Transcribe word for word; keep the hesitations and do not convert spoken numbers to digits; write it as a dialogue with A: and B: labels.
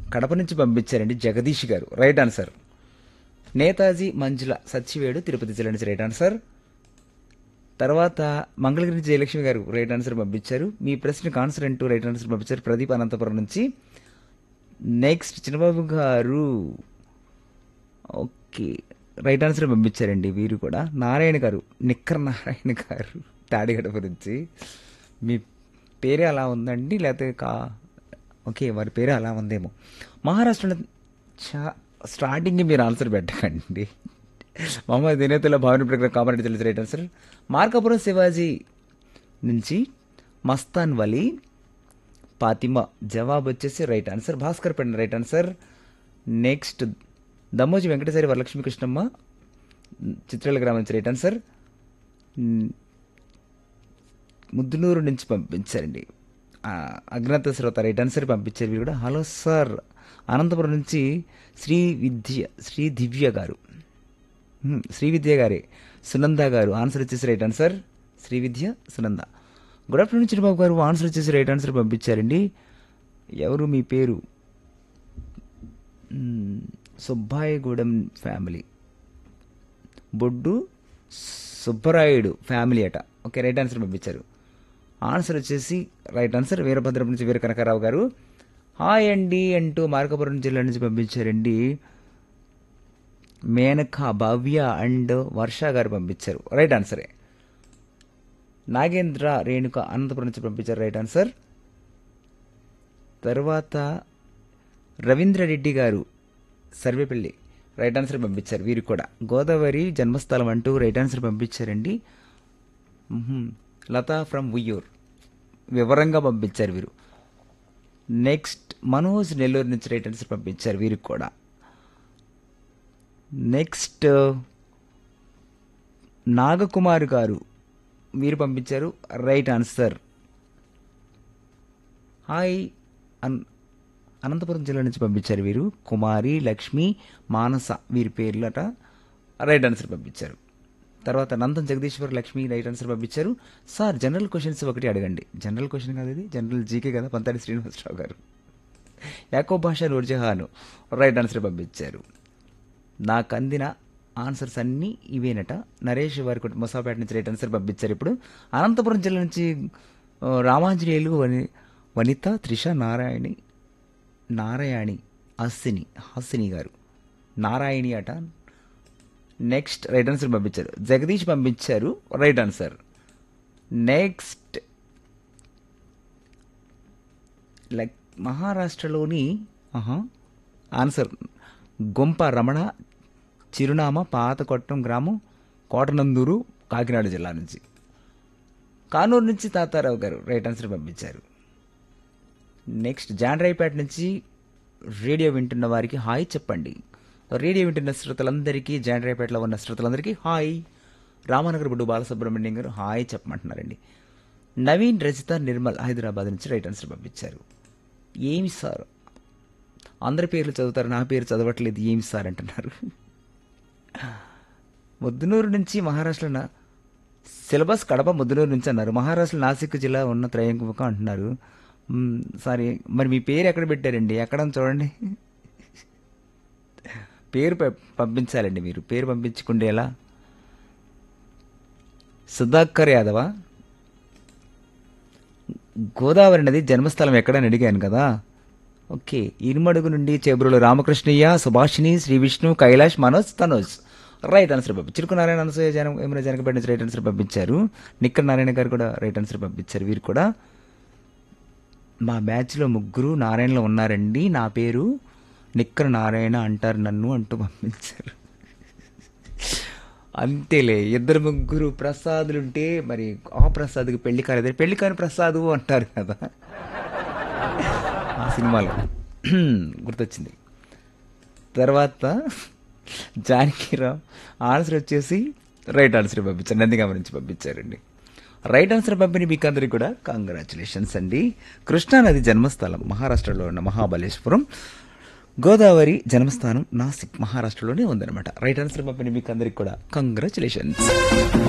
A: కడప నుంచి పంపించారండి జగదీష్ గారు, రైట్ ఆన్సర్. నేతాజీ మంజుల సచ్చివేడు తిరుపతి జిల్లా నుంచి రైట్ ఆన్సర్. తర్వాత మంగళగిరి నుంచి జయలక్ష్మి గారు రైట్ ఆన్సర్ పంపించారు. మీ ప్రశ్నకు ఆన్సర్ అంటూ రైట్ ఆన్సర్ పంపించారు ప్రదీప్ అనంతపురం నుంచి. నెక్స్ట్ చిన్నబాబు గారు ఓకే రైట్ ఆన్సర్ పంపించారండి వీరు కూడా. నారాయణ గారు నిక్కర్ నారాయణ గారు తాడిగడప నుంచి. మీ పేరే అలా ఉందండి లేకపోతే కా ఓకే వారి పేరే అలా ఉందేమో. మహారాష్ట్రలో చా స్టార్టింగ్ మీరు ఆన్సర్ పెట్టకండి. మహమ్మద్ దినేతుల భావన ప్రకారం కామారెడ్డి జిల్లా రైట్ ఆన్సర్. మార్కాపురం శివాజీ నుంచి మస్తాన్ వలీ ఫాతిమా జవాబు వచ్చేసి రైట్ ఆన్సర్. భాస్కర్ పెండ right answer. Next Dammoji Venkateswari Varalakshmi Krishnamma చిత్రాల గ్రామం నుంచి రైట్ ఆన్సర్. ముద్దునూరు నుంచి పంపించారండి అజ్ఞాత శ్రోత రైట్ ఆన్సర్ పంపించారు వీరు కూడా. హలో సార్ అనంతపురం నుంచి శ్రీ విద్య శ్రీ దివ్య గారు శ్రీ విద్య గారే సునంద గారు ఆన్సర్ వచ్చేసి రైట్ ఆన్సర్. శ్రీ విద్య సునంద. గుడ్ ఆఫ్టర్నూన్ చిరుబాబు గారు ఆన్సర్ వచ్చేసి రైట్ ఆన్సర్ పంపించారండి. ఎవరు మీ పేరు? సుబ్బాయిగూడెం ఫ్యామిలీ బొడ్డు సుబ్బరాయుడు ఫ్యామిలీ అట. ఓకే రైట్ ఆన్సర్ పంపించారు. ఆన్సర్ వచ్చేసి రైట్ ఆన్సర్. వీరభద్రం నుంచి వీర కనకారావు గారు హాయ్ అండి అంటూ మార్కాపురం జిల్లా నుంచి పంపించారండి. మేనక భవ్య అండ్ వర్ష గారు పంపించారు రైట్ ఆన్సరే. నాగేంద్ర రేణుక అనంతపురం నుంచి పంపించారు రైట్ ఆన్సర్. తర్వాత రవీంద్ర రెడ్డి గారు సర్వేపల్లి రైట్ ఆన్సర్ పంపించారు వీరికి కూడా. గోదావరి జన్మస్థలం అంటూ రైట్ ఆన్సర్ పంపించారండి. లతా ఫ్రమ్ ఉయ్యూర్ వివరంగా పంపించారు వీరు. నెక్స్ట్ మనోజ్ నెల్లూరు నుంచి రైట్ ఆన్సర్ పంపించారు వీరికి కూడా. నెక్స్ట్ నాగకుమార్ గారు మీరు పంపించారు రైట్ ఆన్సర్. హాయ్ అన్ అనంతపురం జిల్లా నుంచి పంపించారు వీరు. కుమారి లక్ష్మి మానస వీరి పేర్లట రైట్ ఆన్సర్ పంపించారు. తర్వాత నందన్ జగదీశ్వర్ లక్ష్మి రైట్ ఆన్సర్ పంపించారు. సార్ జనరల్ క్వశ్చన్స్ ఒకటి అడగండి. జనరల్ క్వశ్చన్ కాదు ఇది జనరల్ జీకే కదా. పంతాడి శ్రీనివాసరావు గారు యాకో భాష నూర్జహాను రైట్ ఆన్సర్ పంపించారు. నాకు అందిన ఆన్సర్స్ అన్నీ ఇవేనట. నరేష్ వారి మొసాపేట నుంచి రైట్ ఆన్సర్ పంపించారు. ఇప్పుడు అనంతపురం జిల్లా నుంచి రామాంజనేయులు వని వనిత త్రిష నారాయణి నారాయణి హాసిని హాసిని గారు నారాయణి అట. నెక్స్ట్ రైట్ ఆన్సర్ పంపించారు. జగదీష్ పంపించారు రైట్ ఆన్సర్. నెక్స్ట్ లైక్ మహారాష్ట్రలోని ఆన్సర్ గొంప రమణ చిరునామా పాతకొట్టం గ్రామం కోటనందూరు కాకినాడ జిల్లా నుంచి. కానూరు నుంచి తాతారావు గారు రైట్ ఆన్సర్ పంపించారు. నెక్స్ట్ జాండ్రాయిపేట నుంచి రేడియో వింటున్న వారికి హాయ్ చెప్పండి. రేడియో వింటున్న శ్రోతలందరికీ జాండ్రాయిపేటలో ఉన్న శ్రోతలందరికీ హాయ్. రామానగర్ బుడ్డు బాలసుబ్రహ్మణ్యం గారు హాయ్ చెప్పమంటున్నారండి. నవీన్ రజిత నిర్మల్ హైదరాబాద్ నుంచి రైట్ ఆన్సర్ పంపించారు. ఏమి సార్ అందరి పేర్లు చదువుతారు నా పేరు చదవట్లేదు ఏమి సార్ అంటున్నారు. ముద్దునూరు నుంచి మహారాష్ట్రలో సిలబస్ కడప ముద్దునూరు నుంచి అన్నారు. మహారాష్ట్ర నాసిక్ జిల్లా ఉన్న త్రయంకుముఖం అంటున్నారు. సారీ మరి మీ పేరు ఎక్కడ పెట్టారండి? ఎక్కడ చూడండి పేరు పంపించాలండి. మీరు పేరు పంపించుకుంటే ఎలా? సుధాకర్ యాదవా? గోదావరి నది జన్మస్థలం ఎక్కడని అడిగాను కదా. ఓకే ఇనుమడుగు నుండి చేబ్రోలు రామకృష్ణయ్య సుభాషిణి శ్రీ విష్ణు కైలాష్ మనోజ్ తనోజ్ రైట్ ఆన్సర్ పంపించారు. చిరుకు నారాయణ అనసూయ జనం ఏమైనా జనకపేట నుంచి రైట్ ఆన్సర్ పంపించారు. నిక్కర్ నారాయణ గారు కూడా రైట్ ఆన్సర్ పంపించారు. వీరు కూడా మా బ్యాచ్లో ముగ్గురు నారాయణలో ఉన్నారండి. నా పేరు నిక్కర్ నారాయణ అంటారు నన్ను అంటూ పంపించారు. అంతేలే ఇద్దరు ముగ్గురు ప్రసాదులుంటే మరి ఆ ప్రసాద్కి పెళ్లి కాలేదు పెళ్లి కాని ప్రసాదు అంటారు కదా ఆ సినిమాలో గుర్తొచ్చింది. తర్వాత జానకిరావు ఆన్సర్ వచ్చేసి రైట్ ఆన్సర్ పంపించారు. నందిగామ నుంచి పంపించారండి. రైట్ ఆన్సర్ పంపిణీ మీకు అందరికీ కూడా కంగ్రాచులేషన్స్ అండి. కృష్ణానది జన్మస్థలం మహారాష్ట్రలో ఉన్న మహాబలేశ్వరం, గోదావరి జన్మస్థానం నాసిక్ మహారాష్ట్రలోనే ఉందన్నమాట. రైట్ ఆన్సర్ పంపిణీ మీకు అందరికీ కూడా కంగ్రాచులేషన్స్.